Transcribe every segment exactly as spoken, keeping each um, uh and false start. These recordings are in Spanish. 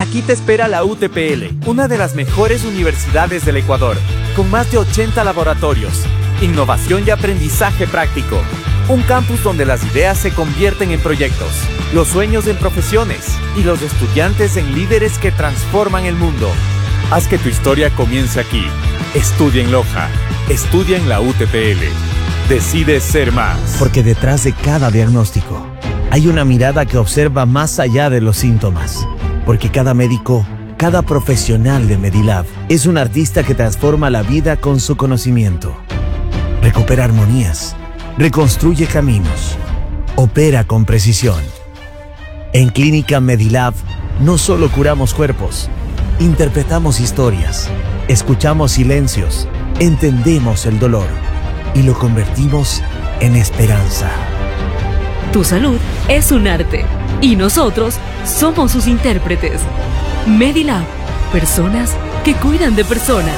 Aquí te espera la U T P L, una de las mejores universidades del Ecuador, con más de ochenta laboratorios, innovación y aprendizaje práctico. Un campus donde las ideas se convierten en proyectos, los sueños en profesiones y los estudiantes en líderes que transforman el mundo. Haz que tu historia comience aquí. Estudia en Loja. Estudia en la U T P L. Decide ser más. Porque detrás de cada diagnóstico hay una mirada que observa más allá de los síntomas. Porque cada médico, cada profesional de Medilab es un artista que transforma la vida con su conocimiento. Recupera armonías, reconstruye caminos, opera con precisión. En Clínica Medilab no solo curamos cuerpos, interpretamos historias, escuchamos silencios, entendemos el dolor y lo convertimos en esperanza. Tu salud es un arte y nosotros somos sus intérpretes. Medilab, personas que cuidan de personas.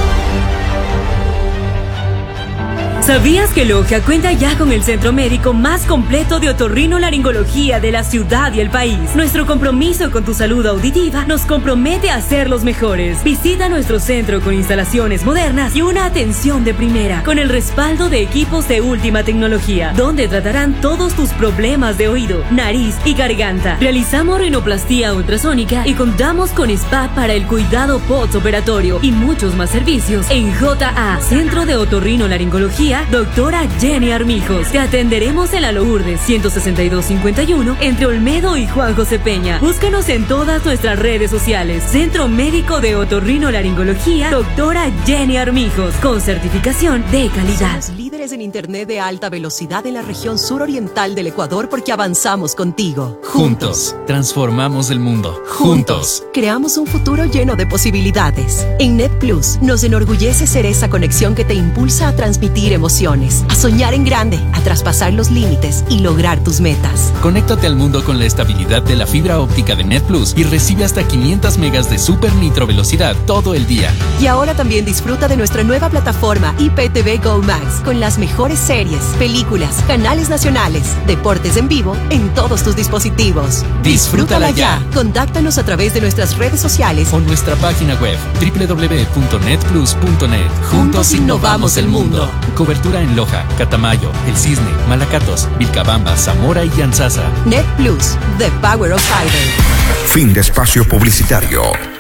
¿Sabías que Loja cuenta ya con el centro médico más completo de otorrinolaringología de la ciudad y el país? Nuestro compromiso con tu salud auditiva nos compromete a ser los mejores. Visita nuestro centro con instalaciones modernas y una atención de primera, con el respaldo de equipos de última tecnología, donde tratarán todos tus problemas de oído, nariz y garganta. Realizamos rinoplastía ultrasónica y contamos con spa para el cuidado postoperatorio y muchos más servicios en J A, Centro de Otorrinolaringología Doctora Jenny Armijos. Te atenderemos en la Lourdes ciento sesenta y dos cincuenta y uno entre Olmedo y Juan José Peña. Búscanos en todas nuestras redes sociales. Centro Médico de Otorrinolaringología Doctora Jenny Armijos, con certificación de calidad. Somos líderes en internet de alta velocidad en la región suroriental del Ecuador porque avanzamos contigo. Juntos transformamos el mundo. Juntos creamos un futuro lleno de posibilidades. En NetPlus nos enorgullece ser esa conexión que te impulsa a transmitir emociones, a soñar en grande, a traspasar los límites y lograr tus metas. Conéctate al mundo con la estabilidad de la fibra óptica de NetPlus y recibe hasta quinientas megas de super nitro velocidad todo el día. Y ahora también disfruta de nuestra nueva plataforma I P T V Go Max con las mejores series, películas, canales nacionales, deportes en vivo en todos tus dispositivos. Disfrútala ya. Contáctanos a través de nuestras redes sociales o nuestra página web doble u doble u doble u punto netplus punto net. Juntos innovamos el mundo. Cobertura en Loja, Catamayo, El Cisne, Malacatos, Vilcabamba, Zamora y Yanzasa. NetPlus, the power of fiber. Fin de espacio publicitario.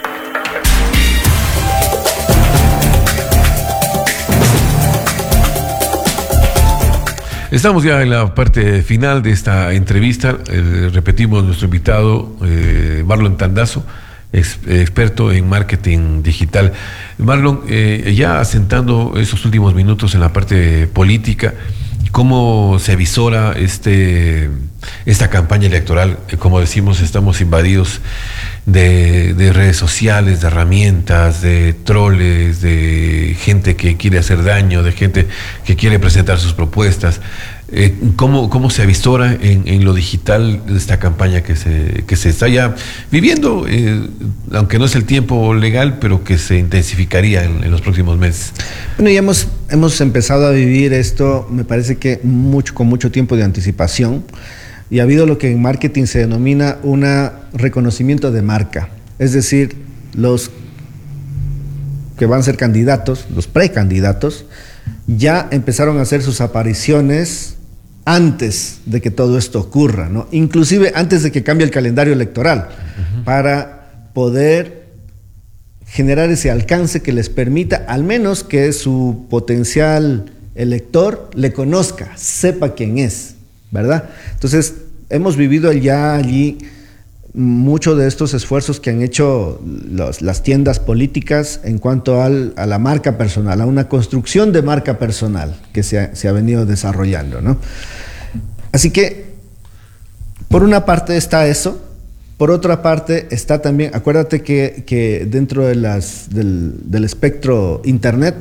Estamos ya en la parte final de esta entrevista. Eh, repetimos nuestro invitado, eh, Marlon Tandazo, ex, experto en marketing digital. Marlon, eh, ya asentando esos últimos minutos en la parte política, ¿cómo se avisora este, esta campaña electoral? Eh, como decimos, estamos invadidos de, de redes sociales, de herramientas, de troles, de gente que quiere hacer daño, de gente que quiere presentar sus propuestas. Eh, ¿cómo, ¿Cómo se avisora en, en lo digital esta campaña que se, que se está ya viviendo, eh, aunque no es el tiempo legal, pero que se intensificaría en, en los próximos meses? Bueno, ya hemos, hemos empezado a vivir esto, me parece que mucho, con mucho tiempo de anticipación, y ha habido lo que en marketing se denomina un reconocimiento de marca. Es decir, los que van a ser candidatos, los precandidatos, ya empezaron a hacer sus apariciones antes de que todo esto ocurra, ¿no? Inclusive antes de que cambie el calendario electoral, uh-huh, para poder generar ese alcance que les permita al menos que su potencial elector le conozca, sepa quién es, ¿verdad? Entonces, hemos vivido ya allí muchos de estos esfuerzos que han hecho los, las tiendas políticas en cuanto al, a la marca personal, a una construcción de marca personal que se ha, se ha venido desarrollando, ¿no? Así que, por una parte está eso, por otra parte está también, acuérdate que, que dentro de las, del, del espectro internet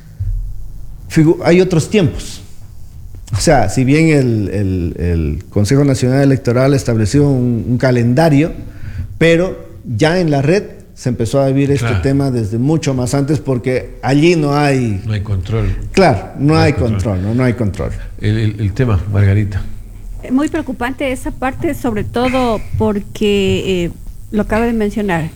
hay otros tiempos. O sea, si bien el, el, el Consejo Nacional Electoral estableció un, un calendario, pero ya en la red se empezó a vivir este, claro, tema desde mucho más antes, porque allí no hay... No hay control. Claro, no, no hay, hay control, control no, no hay control. El, el, el tema, Margarita. Muy preocupante esa parte, sobre todo porque, eh, lo acaba de mencionar,